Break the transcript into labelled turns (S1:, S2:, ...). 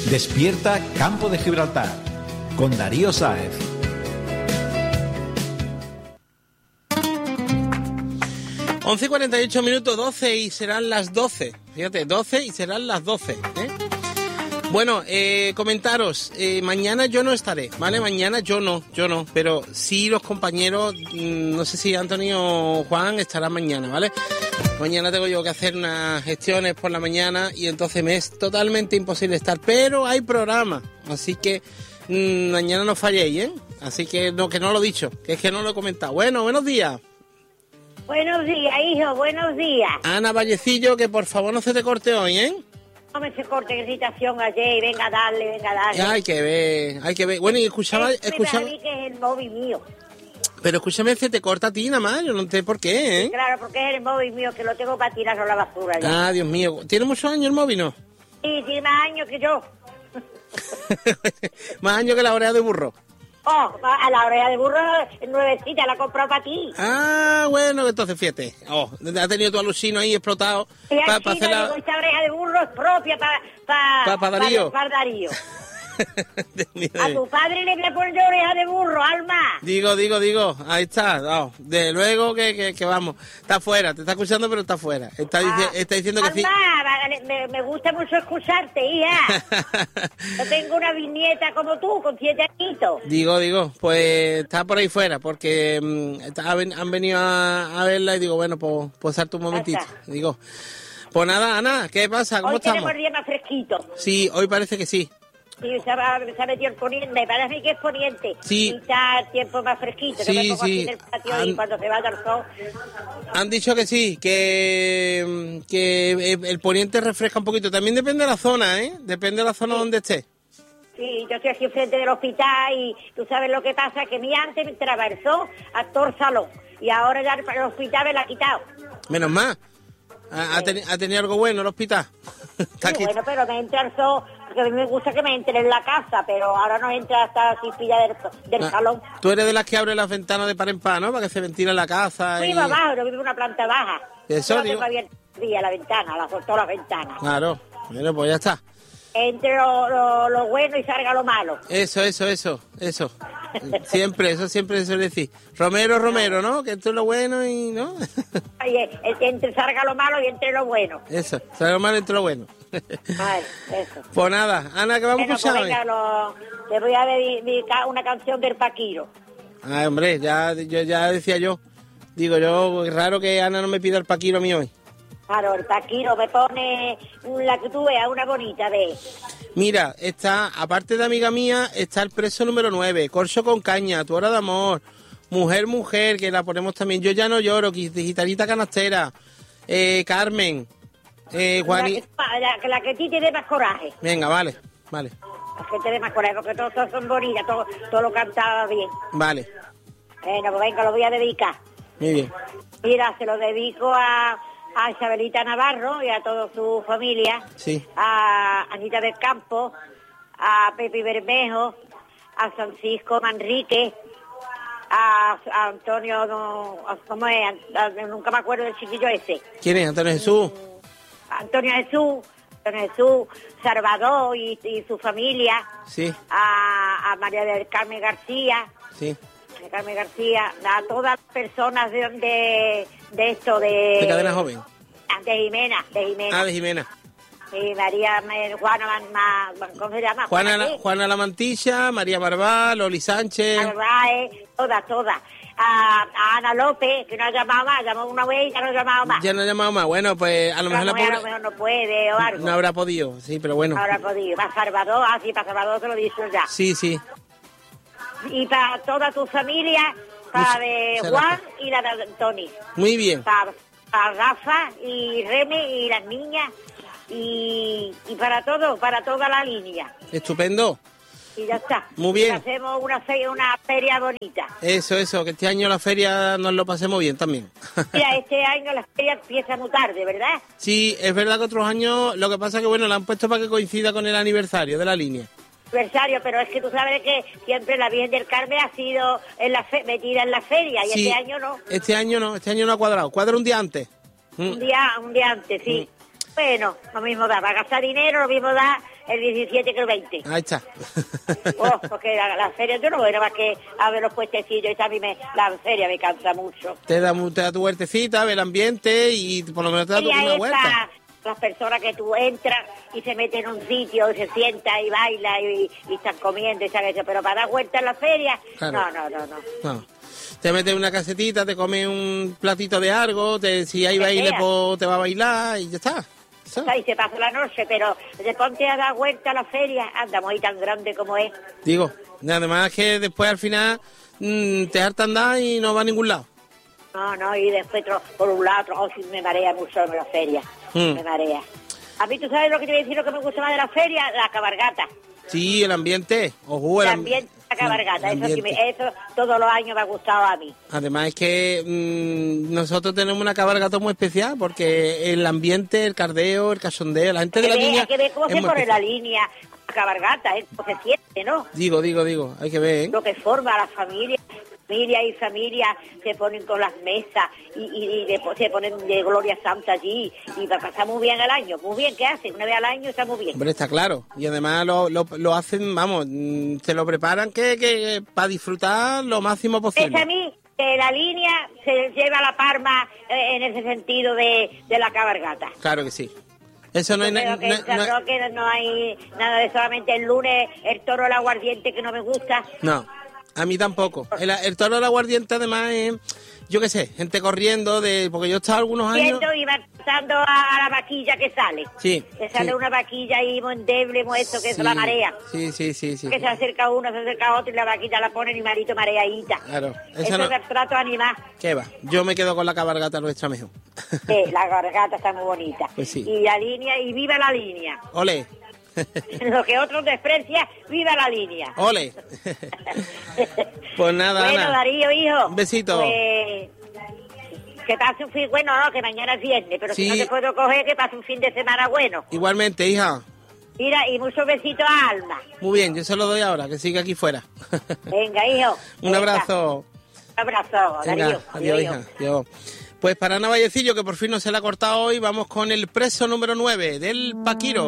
S1: Despierta Campo de Gibraltar con Darío Sáez.
S2: Once y 48 minutos, 12 y serán las 12. Fíjate, 12 y serán las 12, ¿eh? Bueno, comentaros, mañana yo no estaré, ¿vale? Mañana yo no, pero sí los compañeros, no sé si Antonio o Juan estarán mañana, ¿vale? Mañana tengo yo que hacer unas gestiones por la mañana y entonces me es totalmente imposible estar, pero hay programa, así que mañana no falléis, ¿eh? Así que no lo he dicho, que es que no lo he comentado. Bueno, buenos días.
S3: Buenos días, hijo, buenos días.
S2: Ana Vallecillo, que por favor no se te corte hoy, ¿eh?
S3: No me se corte, que citación ayer, venga a darle.
S2: Hay que ver. Bueno, y escuchaba...
S3: Me da a mí que es el móvil mío.
S2: Pero escúchame, se te corta a ti nada más, yo no sé por qué, ¿eh?
S3: Sí, claro, porque es el móvil mío, que lo tengo para tirarlo a la basura ya.
S2: Ah, Dios mío. ¿Tiene muchos años el móvil, no?
S3: Sí, tiene más años que yo.
S2: Más años que la oreja de burro.
S3: Oh, a la oreja de burro nuevecita, la he comprado para ti.
S2: Ah, bueno, entonces fíjate. Oh, ha tenido tu alucino ahí explotado.
S3: Y
S2: para
S3: aquí
S2: hacer la...
S3: esta oreja de burro es propia para
S2: Darío.
S3: Para Darío. A tu padre le voy a poner oreja de burro, Alma.
S2: Digo, ahí está. Oh, de luego que vamos. Está fuera, te está escuchando, pero está fuera. Está diciendo que
S3: Alma,
S2: sí.
S3: me gusta mucho escucharte, hija. Yo tengo una bisnieta como tú, con 7 añitos.
S2: Digo, pues está por ahí fuera, porque han venido a verla y digo, bueno, pues salta un momentito. Digo, pues nada, Ana, ¿qué pasa? ¿Cómo estamos?
S3: Hoy tenemos el día más fresquito.
S2: Sí, hoy parece que sí.
S3: Sí, se ha metido el poniente, me parece que es poniente.
S2: Sí.
S3: Y está el tiempo más fresquito.
S2: Sí,
S3: yo me pongo
S2: sí.
S3: aquí en el patio y cuando se vaya el sol.
S2: Han dicho que sí, que el poniente refresca un poquito. También depende de la zona, ¿eh? Depende de la zona donde esté.
S3: Sí, yo estoy aquí enfrente del hospital y tú sabes lo que pasa, que mi antes me atravesó hasta el salón. Y ahora ya el hospital me la ha quitado.
S2: Menos mal. ¿Ha tenido algo bueno el hospital?
S3: Sí, bueno, pero me entra el sol, porque a mí me gusta que me entre en la casa, pero ahora no entra hasta la chispilla del salón.
S2: Tú eres de las que abre las ventanas de par en par, ¿no? Para que se ventile la casa.
S3: Sí, abajo, yo vivo en una planta baja.
S2: Eso,
S3: yo
S2: digo.
S3: tengo abierta la ventana, soltó la ventana.
S2: Claro, bueno, pues ya está.
S3: Entre lo bueno y salga lo malo.
S2: Eso. Siempre se suele decir. Romero, ¿no? Que esto es lo bueno y, ¿no?
S3: Oye, entre salga lo malo y entre lo bueno.
S2: Eso, salga lo malo y entre lo bueno.
S3: Vale, eso.
S2: Pues nada, Ana, ¿qué vamos a escuchar hoy?
S3: Te voy a dedicar una canción del Paquiro.
S2: Ay, hombre, ya decía yo. Digo yo, es raro que Ana no me pida el Paquiro a mí hoy.
S3: Claro, el Paquiro me pone la que tú veas, una bonita de...
S2: Mira, está, aparte de amiga mía, está el preso número 9, Corcho con caña, Tu hora de amor, Mujer, que la ponemos también, Yo ya no lloro, Gitanita canastera, Carmen, Juan...
S3: La que a ti te dé más coraje.
S2: Venga, vale.
S3: La que te dé más coraje, porque todos son bonitas, todo lo cantaba bien.
S2: Vale.
S3: Bueno, pues venga, lo voy a dedicar.
S2: Muy bien.
S3: Mira, se lo dedico a Isabelita Navarro y a toda su familia,
S2: sí.
S3: A Anita del Campo, a Pepe Bermejo, a Francisco Manrique, a Antonio, ¿cómo es? Nunca me acuerdo del chiquillo ese.
S2: ¿Quién es? Antonio Jesús.
S3: Antonio Jesús, Salvador y su familia.
S2: Sí.
S3: A María del Carmen García.
S2: Sí.
S3: Carmen García, a todas las personas de esto, de
S2: Cadena Joven.
S3: De Jimena.
S2: Ah, de Jimena.
S3: Sí, María, Juana, ¿cómo se llama?
S2: Juana La Mantilla, María Barbá, Loli Sánchez.
S3: Todas. A Ana López, que no ha llamado más, llamó una vez y ya no ha llamado más.
S2: Ya no ha llamado más, bueno, pues a lo mejor
S3: a lo mejor no puede o algo.
S2: No habrá podido, sí, pero bueno.
S3: No habrá podido. Para Salvador, para Salvador se lo dicho ya.
S2: Sí.
S3: Y para toda tu familia, para de Juan y la de Tony.
S2: Muy bien.
S3: Para Rafa y Reme y las niñas y para toda la línea.
S2: Estupendo.
S3: Y ya está.
S2: Muy bien.
S3: Y hacemos una feria bonita.
S2: Eso, que este año la feria nos lo pasemos bien también.
S3: Mira, este año la feria empieza muy tarde, ¿verdad?
S2: Sí, es verdad que otros años, lo que pasa es que bueno, la han puesto para que coincida con el aniversario de la línea.
S3: Pero es que tú sabes que siempre la Virgen del Carmen ha sido metida en la feria y sí, este año no.
S2: Este año no ha cuadrado. Cuadra un día antes.
S3: Un día antes, sí. Bueno, lo mismo da, para gastar dinero, lo mismo da el 17 que el 20.
S2: Ahí está.
S3: Porque la feria yo no voy nada más que a ver los puestecillos, y a mí la feria me cansa mucho.
S2: Te da tu huertecita, ve el ambiente y por lo menos te da tu una vuelta.
S3: Las personas que tú entras y se meten en un sitio y se sienta y baila y están comiendo y sabe eso, pero para dar vuelta en la feria, claro. No.
S2: Te metes en una casetita, te comes un platito de algo, si hay baile, pues te va a bailar y ya está.
S3: Y se pasa la noche, pero de ponte a dar vuelta a la feria, andamos ahí tan grande como es.
S2: Digo, además que después al final te harta andar y no va a ningún lado.
S3: No, y después por un lado, me marea mucho en la feria, me marea. A mí, ¿tú sabes lo que te voy a decir, lo que me gusta más de la feria? La cabalgata.
S2: Sí, el ambiente.
S3: El ambiente, la cabalgata, eso todos los años me ha gustado a mí.
S2: Además es que nosotros tenemos una cabalgata muy especial, porque el ambiente, el cardeo, el cachondeo, la gente de la línea...
S3: Hay que ver cómo se pone la línea, la cabalgata, cómo se siente, ¿no?
S2: Digo, hay que ver, ¿eh?
S3: Lo que forma la familia y familia se ponen con las mesas y después se ponen de Gloria Santa allí y va a pasar muy bien el año. Muy bien, ¿qué hacen? Una vez al año está muy bien.
S2: Hombre, está claro. Y además lo hacen, vamos, se lo preparan que para disfrutar lo máximo posible.
S3: Es a mí que la línea se lleva la palma en ese sentido de la cabalgata.
S2: Claro que sí. Eso no hay
S3: nada. No hay nada de solamente el lunes el toro del aguardiente que no me gusta.
S2: No. A mí tampoco. El toro del aguardiente además es, yo qué sé, gente corriendo, porque yo he estado algunos años...
S3: Y va pasando a la vaquilla que sale.
S2: Sí.
S3: Que sale una vaquilla ahí muy endeble, muy eso, que es la marea.
S2: Sí.
S3: Que se acerca uno, se acerca otro y la vaquilla la ponen y marito mareadita.
S2: Claro.
S3: Eso no... es el trato animal.
S2: ¿Qué va? Yo me quedo con la cabalgata nuestra mejor.
S3: Sí, la cabalgata está muy bonita.
S2: Pues sí.
S3: Y la línea, y viva la línea.
S2: ¡Ole!
S3: Lo que otros desprecian, viva la línea.
S2: ¡Ole! Pues nada,
S3: bueno,
S2: Ana.
S3: Darío, hijo.
S2: Un besito.
S3: Que pase un fin, bueno, no, que mañana es viernes, pero
S2: sí.
S3: Si no te puedo coger, que pase un fin de semana bueno.
S2: Igualmente, hija.
S3: Mira, y muchos besitos a Alma.
S2: Muy bien, yo se lo doy ahora, que siga aquí fuera.
S3: Venga, hijo.
S2: Un abrazo.
S3: Un abrazo,
S2: Venga,
S3: Darío.
S2: Adiós, hija. Adiós. Pues para Ana Vallecillo, que por fin no se la ha cortado hoy, vamos con el preso número 9 del Paquiro.